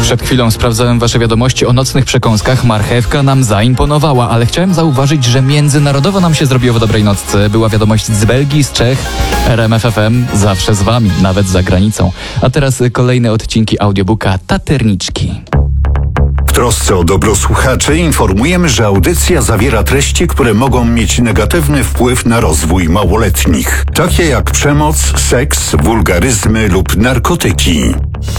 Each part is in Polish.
Przed chwilą sprawdzałem wasze wiadomości o nocnych przekąskach. Marchewka nam zaimponowała, ale chciałem zauważyć, że międzynarodowo nam się zrobiło w dobrej nocce. Była wiadomość z Belgii, z Czech. RMF FM zawsze z wami, nawet za granicą. A teraz kolejne odcinki audiobooka Taterniczki. W trosce o dobro słuchaczy informujemy, że audycja zawiera treści, które mogą mieć negatywny wpływ na rozwój małoletnich, takie jak przemoc, seks, wulgaryzmy lub narkotyki.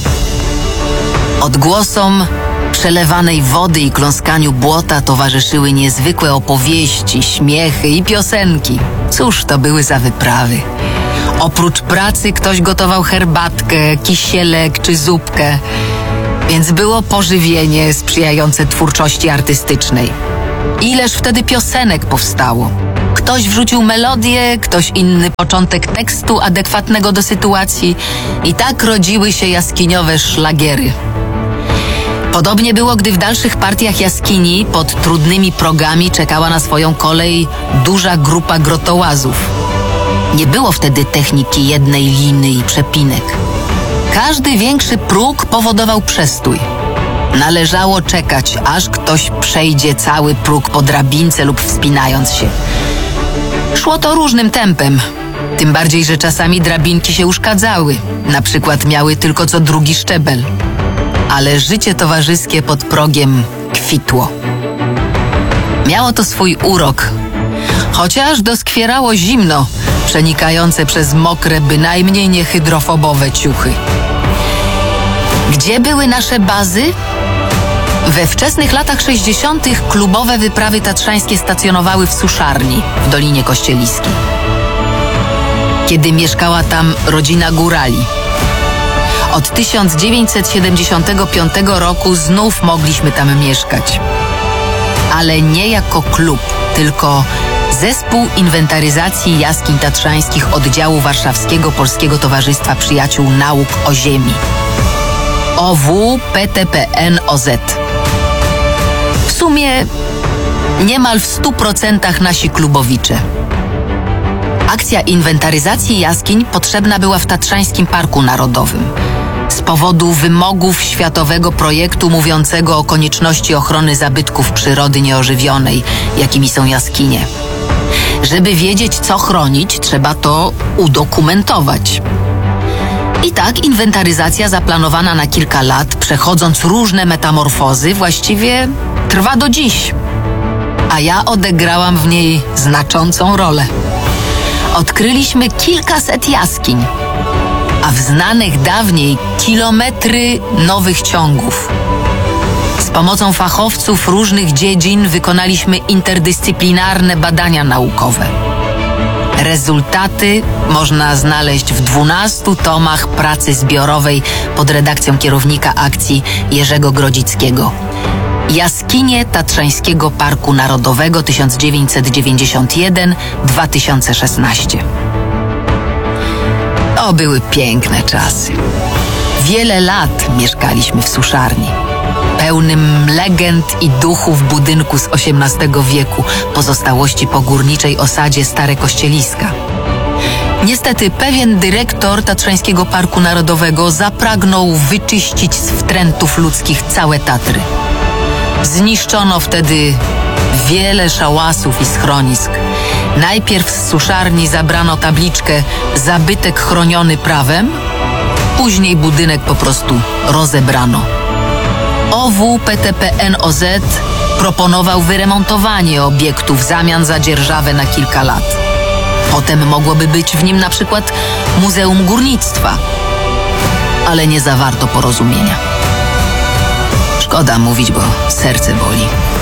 Odgłosom przelewanej wody i kląskaniu błota towarzyszyły niezwykłe opowieści, śmiechy i piosenki. Cóż to były za wyprawy? Oprócz pracy ktoś gotował herbatkę, kisielek czy zupkę, więc było pożywienie sprzyjające twórczości artystycznej. Ileż wtedy piosenek powstało. Ktoś wrzucił melodię, ktoś inny początek tekstu adekwatnego do sytuacji i tak rodziły się jaskiniowe szlagiery. Podobnie było, gdy w dalszych partiach jaskini pod trudnymi progami czekała na swoją kolej duża grupa grotołazów. Nie było wtedy techniki jednej liny i przepinek. Każdy większy próg powodował przestój. Należało czekać, aż ktoś przejdzie cały próg po drabince lub wspinając się. Szło to różnym tempem. Tym bardziej, że czasami drabinki się uszkadzały. Na przykład miały tylko co drugi szczebel. Ale życie towarzyskie pod progiem kwitło. Miało to swój urok. Chociaż doskwierało zimno, przenikające przez mokre, bynajmniej nie hydrofobowe ciuchy. Gdzie były nasze bazy? We wczesnych latach 60. klubowe wyprawy tatrzańskie stacjonowały w Suszarni, w Dolinie Kościeliskiej. Kiedy mieszkała tam rodzina górali. Od 1975 roku znów mogliśmy tam mieszkać. Ale nie jako klub, tylko Zespół Inwentaryzacji Jaskiń Tatrzańskich Oddziału Warszawskiego Polskiego Towarzystwa Przyjaciół Nauk o Ziemi. OWPTPN-OZ. W sumie niemal w 100% nasi klubowicze. Akcja inwentaryzacji jaskiń potrzebna była w Tatrzańskim Parku Narodowym z powodu wymogów światowego projektu mówiącego o konieczności ochrony zabytków przyrody nieożywionej, jakimi są jaskinie. Żeby wiedzieć, co chronić, trzeba to udokumentować. I tak inwentaryzacja zaplanowana na kilka lat, przechodząc różne metamorfozy, właściwie trwa do dziś. A ja odegrałam w niej znaczącą rolę. Odkryliśmy kilkaset jaskiń, a w znanych dawniej kilometry nowych ciągów. Z pomocą fachowców różnych dziedzin wykonaliśmy interdyscyplinarne badania naukowe. Rezultaty można znaleźć w 12 tomach pracy zbiorowej pod redakcją kierownika akcji Jerzego Grodzickiego. Jaskinie Tatrzańskiego Parku Narodowego 1991-2016. To były piękne czasy. Wiele lat mieszkaliśmy w Suszarni, pełnym legend i duchów budynku z XVIII wieku, pozostałości po górniczej osadzie Stare Kościeliska. Niestety pewien dyrektor Tatrzańskiego Parku Narodowego zapragnął wyczyścić z wtrętów ludzkich całe Tatry. Zniszczono wtedy wiele szałasów i schronisk. Najpierw z Suszarni zabrano tabliczkę „Zabytek chroniony prawem”, później budynek po prostu rozebrano. OWPTPN-OZ proponował wyremontowanie obiektu w zamian za dzierżawę na kilka lat. Potem mogłoby być w nim na przykład Muzeum Górnictwa, ale nie zawarto porozumienia. Szkoda mówić, bo serce boli.